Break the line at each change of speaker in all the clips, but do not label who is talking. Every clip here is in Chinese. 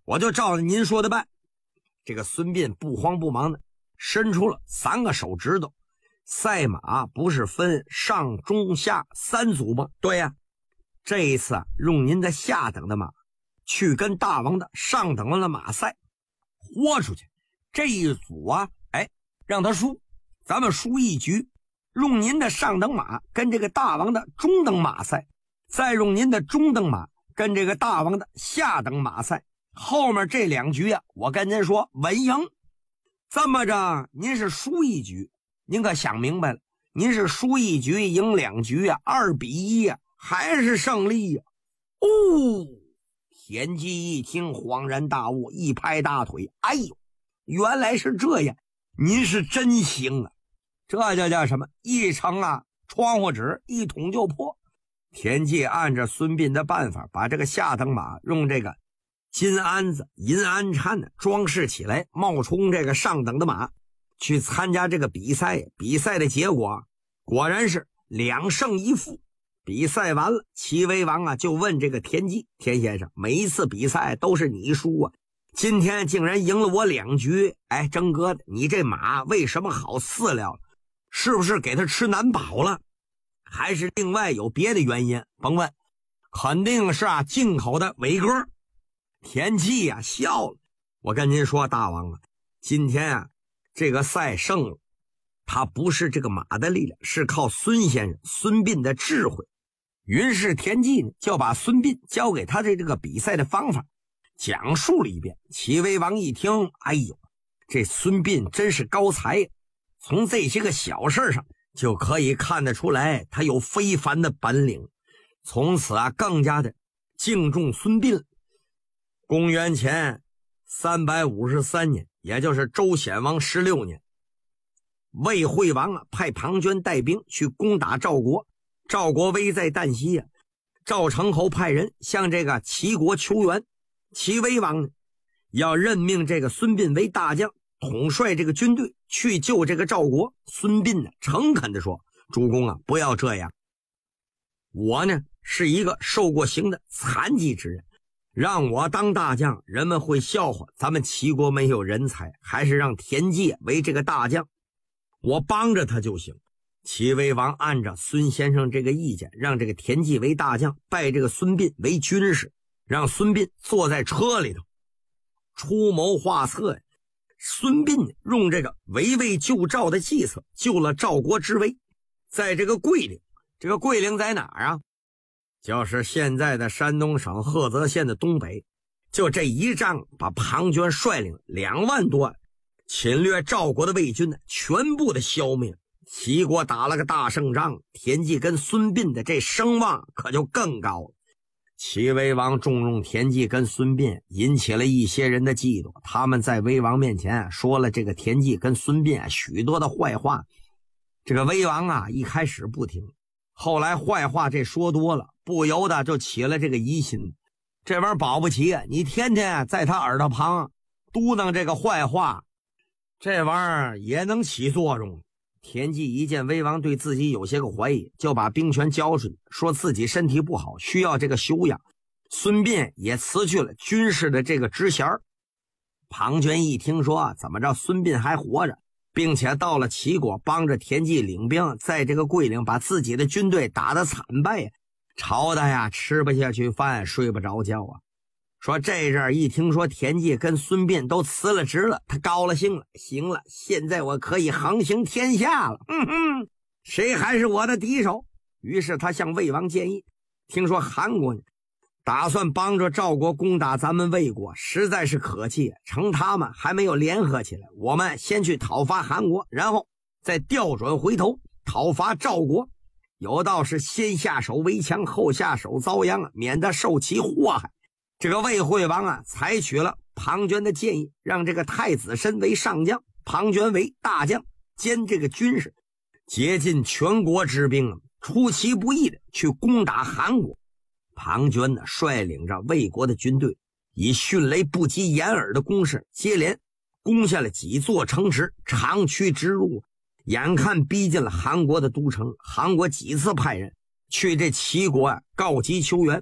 我就照着您说的办。这个孙膑不慌不忙的伸出了3个手指头。赛马不是分上中下3组吗？对呀，这一次用您的下等的马去跟大王的上等的马赛，豁出去。这一组啊，让他输，咱们输1局，用您的上等马跟这个大王的中等马赛，再用您的中等马跟这个大王的下等马赛，后面这2局啊，我跟您说稳赢。这么着，您是输1局，您可想明白了，您是输1局赢2局啊，2比1啊，还是胜利呀？田忌一听恍然大悟，一拍大腿，哎呦，原来是这样，您是真行啊！这就叫什么？一城啊，窗户纸一捅就破。田忌按照孙膑的办法，把这个下等马用这个金鞍子、银鞍钗呢装饰起来，冒充这个上等的马去参加这个比赛。比赛的结果果然是2胜1负。比赛完了，齐威王啊就问这个田忌：田先生，每一次比赛都是你输啊，今天竟然赢了我2局，征哥的，你这马为什么好饲料了？是不是给他吃难饱了？还是另外有别的原因？甭问，肯定是进口的伟哥。田忌啊笑了，我跟您说，大王啊，今天啊这个赛胜了，他不是这个马的力量，是靠孙先生孙膑的智慧。于是田忌呢就把孙膑交给他的这个比赛的方法讲述了一遍。齐威王一听，哎呦，这孙膑真是高才呀！从这些个小事上就可以看得出来，他有非凡的本领。从此啊，更加的敬重孙膑了。公元前353年，也就是周显王16年，魏惠王啊派庞涓带兵去攻打赵国。赵国危在旦夕啊，赵成侯派人向这个齐国求援。齐威王呢要任命这个孙膑为大将，统帅这个军队去救这个赵国。孙膑呢诚恳地说：主公啊，不要这样，我呢是一个受过刑的残疾之人，让我当大将，人们会笑话咱们齐国没有人才，还是让田忌为这个大将，我帮着他就行。齐威王按照孙先生这个意见，让这个田忌为大将，拜这个孙膑为军师，让孙膑坐在车里头出谋划策呀。孙膑用这个围魏救赵的计策救了赵国之危。在这个桂陵，这个桂陵在哪儿啊？就是现在的山东省菏泽县的东北。就这一仗，把庞涓率领2万多侵略赵国的魏军呢全部的消灭。齐国打了个大胜仗，田忌跟孙膑的这声望可就更高了。齐威王重用田忌跟孙膑，引起了一些人的嫉妒，他们在威王面前说了这个田忌跟孙膑许多的坏话。这个威王啊一开始不听，后来坏话这说多了，不由得就起了这个疑心。这玩意儿保不齐啊，你天天在他耳朵旁嘟囔这个坏话，这玩意儿也能起作用。田忌一见威王对自己有些个怀疑，就把兵权交出去，说自己身体不好，需要这个休养。孙膑也辞去了军事的这个职衔。庞涓一听说怎么着孙膑还活着，并且到了齐国帮着田忌领兵，在这个桂陵把自己的军队打得惨败，吵得呀吃不下去饭，睡不着觉啊。说这阵一听说田忌跟孙膑都辞了职了，他高了兴了，行了，现在我可以横行天下了，谁还是我的敌手？于是他向魏王建议，听说韩国呢打算帮着赵国攻打咱们魏国，实在是可气，趁他们还没有联合起来，我们先去讨伐韩国，然后再调转回头讨伐赵国，有道是先下手为强，后下手遭殃，免得受其祸害。这个魏惠王啊采取了庞涓的建议，让这个太子申为上将，庞涓为大将兼这个军事，竭尽全国之兵，出其不意的去攻打韩国。庞涓呢率领着魏国的军队，以迅雷不及掩耳的攻势，接连攻下了几座城池，长驱直入，眼看逼近了韩国的都城。韩国几次派人去这齐国告急求援，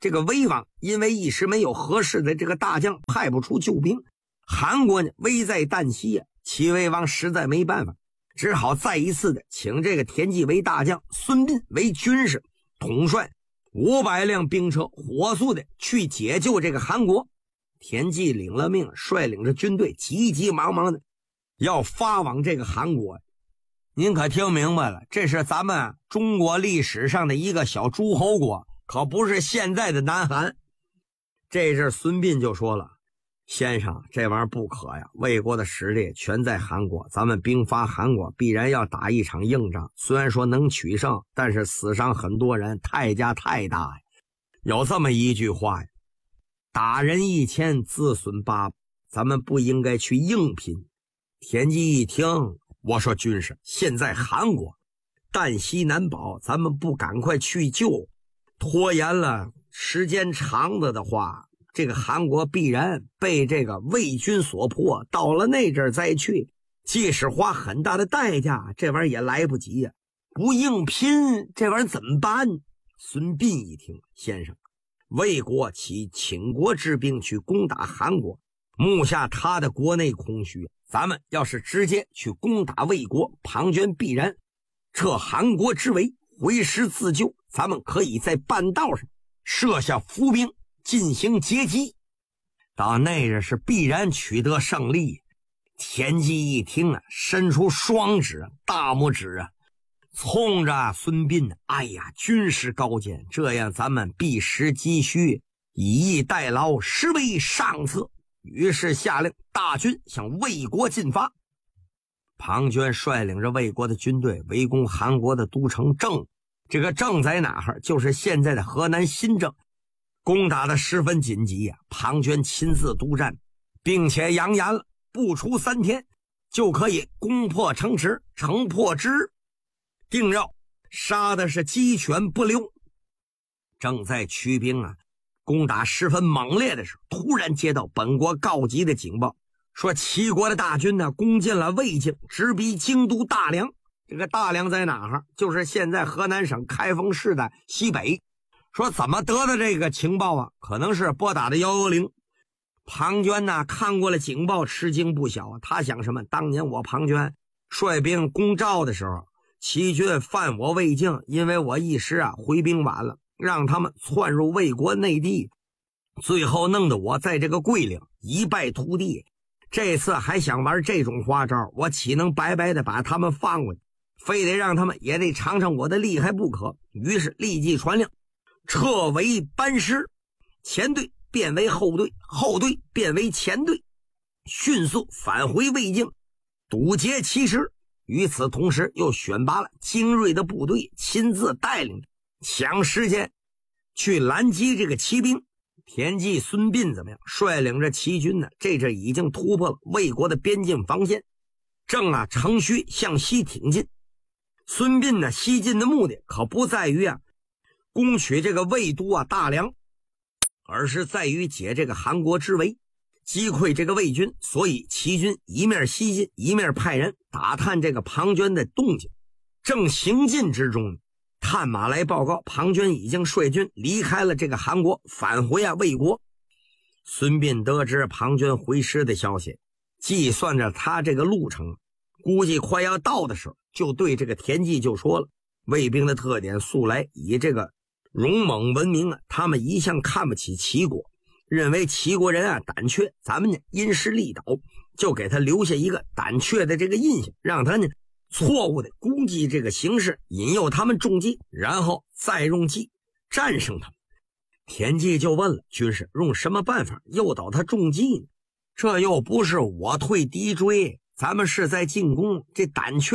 这个魏王因为一时没有合适的这个大将，派不出救兵，韩国呢危在旦夕呀，齐威王实在没办法，只好再一次的请这个田忌为大将，孙膑为军师，统帅500辆兵车，火速的去解救这个韩国。田忌领了命，率领着军队急急忙忙的要发往这个韩国。您可听明白了，这是咱们中国历史上的一个小诸侯国，可不是现在的南韩。这阵孙膑就说了，先生，这玩意儿不可呀，魏国的实力全在韩国，咱们兵发韩国必然要打一场硬仗，虽然说能取胜，但是死伤很多人，代价太大呀。有这么一句话呀，打人1000，自损800，咱们不应该去硬拼。田忌一听，我说军师，现在韩国旦夕难保，咱们不赶快去救，拖延了时间长了的话，这个韩国必然被这个魏军所破，到了那阵再去，即使花很大的代价，这玩意儿也来不及呀。不硬拼，这玩意儿怎么办？孙膑一听，先生，魏国起倾国之兵去攻打韩国，目下他的国内空虚，咱们要是直接去攻打魏国，庞涓必然撤韩国之围，回师自救。咱们可以在半道上设下伏兵，进行截击，到那日是必然取得胜利。田忌一听啊，伸出双指，大拇指啊，冲着孙膑，哎呀，军师高见，这样咱们避实击虚，以逸待劳，实为上策。于是下令大军向魏国进发。庞涓率领着魏国的军队围攻韩国的都城郑，这个郑在哪儿？就是现在的河南新郑。攻打的十分紧急啊！庞涓亲自督战，并且扬言了，不出3天就可以攻破城池，城破之日定要杀的是鸡犬不留。正在驱兵啊攻打十分猛烈的时候，突然接到本国告急的警报，说齐国的大军呢攻进了魏境，直逼京都大梁。这个大梁在哪儿？就是现在河南省开封市的西北。说怎么得的这个情报啊？可能是拨打的110。庞涓呢看过了警报，吃惊不小。他想什么？当年我庞涓率兵攻赵的时候，齐军犯我魏境，因为我一时回兵晚了，让他们窜入魏国内地，最后弄得我在这个桂岭一败涂地。这次还想玩这种花招，我岂能白白的把他们放过去？非得让他们也得尝尝我的厉害不可。于是立即传令，撤为班师，前队变为后队，后队变为前队，迅速返回魏境，堵截齐师。与此同时，又选拔了精锐的部队，亲自带领抢时间去拦击这个齐兵。田忌、孙膑怎么样？率领着齐军呢，这阵已经突破了魏国的边境防线，正乘虚向西挺进。孙膑呢，西进的目的可不在于攻取这个魏都大梁，而是在于解这个韩国之围，击溃这个魏军。所以齐军一面西进，一面派人打探这个庞涓的动静。正行进之中，探马来报告，庞涓已经率军离开了这个韩国，返回魏国。孙膑得知庞涓回师的消息，计算着他这个路程，估计快要到的时候，就对这个田忌就说了，魏兵的特点素来以这个勇猛闻名他们一向看不起齐国，认为齐国人胆怯，咱们呢因势利导，就给他留下一个胆怯的这个印象，让他呢错误的估计这个形势，引诱他们中计，然后再用计战胜他们。田忌就问了，军师用什么办法诱导他中计呢？这又不是我退敌追，咱们是在进攻，这胆怯